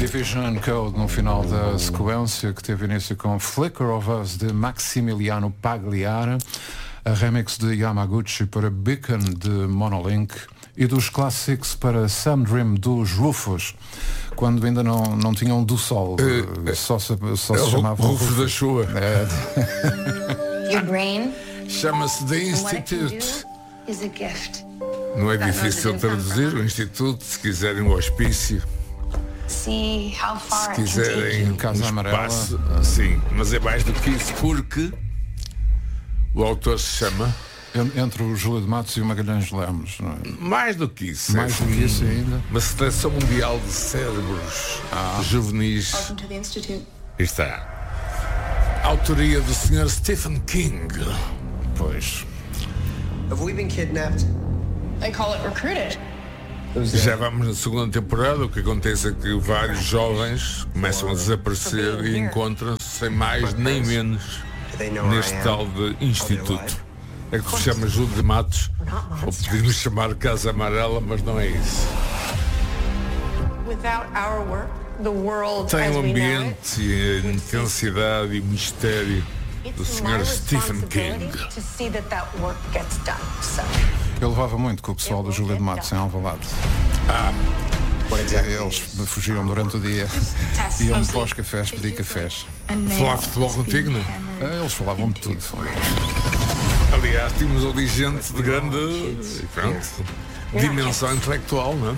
Division Code no final da sequência, que teve início com Flicker of Us de Maximiliano Pagliara, a remix de Yamaguchi para Beacon de Monolink e dos Classics para Some Dream dos Rufus, quando ainda não tinham do sol, só se chamava Rufus da Chuva. Your brain Chama-se The Institute. is a gift. Não é difícil traduzir o Instituto, se quiserem o hospício, See how se far it can take quiserem you. um Casa Amarela. espaço, sim, mas é mais do que isso, porque o autor se chama, Entre o Júlio de Matos e o Magalhães Lemos, não é? mais do que isso, Mais do que isso ainda. uma seleção mundial de cérebros juvenis. Welcome to the Institute. Está. Autoria do Sr. Stephen King. Pois. Have we been kidnapped? They call it recruited. Já vamos na segunda temporada. O que acontece é que vários jovens começam a desaparecer e encontram-se sem mais nem menos Do they know where neste I am? tal de instituto. É que se chama Júlio de Matos, ou podemos chamar Casa Amarela, mas não é isso. Without our work, the world Tem as o we know it, ambiente e a intensidade e o mistério do it's my Sr. Stephen King. responsibility to see that that work gets done. So Eu levava muito com o pessoal do Júlio de Matos em Alvalade. What exactly? Eles fugiam durante o dia, iam para os cafés pedir cafés. Falar futebol contigo, não é? Eles falavam de tudo. Aliás, tínhamos ali gente de grande dimensão intelectual, não é?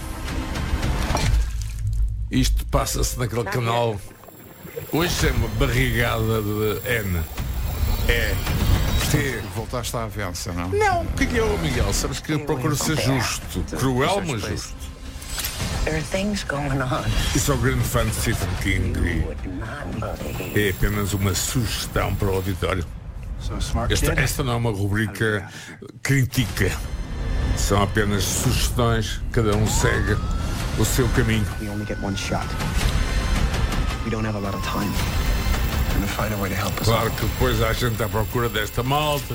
Isto passa-se naquele canal. Hoje chama Barrigada de N. É. T. Voltaste à avança, não? Não, o que é o Miguel? Sabes que eu procuro ser justo. Cruel, mas justo. There are things going on E sou grande fã de Stephen King you would not believe. e é apenas uma sugestão para o auditório. So smart Esta não é uma rubrica crítica. São apenas sugestões, cada um segue o seu caminho. We only get one shot. We don't have a lot of time. I'm gonna find a way to help us. Claro que depois há gente à procura desta malta.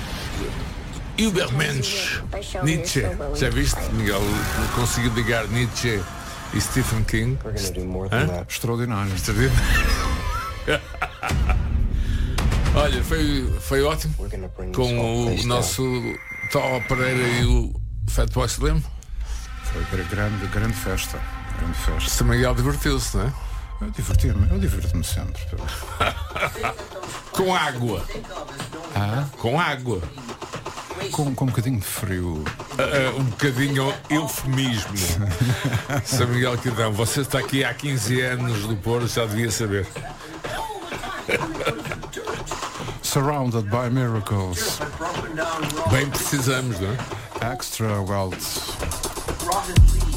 Übermensch, Nietzsche. Já viste, Miguel? Consegui ligar Nietzsche e Stephen King. We're gonna do more than that. Extraordinário. Está a ver? Olha, foi ótimo We're gonna bring this com whole o place nosso Tó Pereira e o Fatboy Slim. Foi grande festa. Grande festa. Se Miguel divertiu-se, não é? Eu divirto-me sempre. Com água. Com água. Com um bocadinho de frio. Um bocadinho eufemismo. São Miguel Quidão, você está aqui há 15 anos do Porto, já devia saber. Surrounded by miracles. Bem precisamos, não é? Extra Wealth. Robin, please.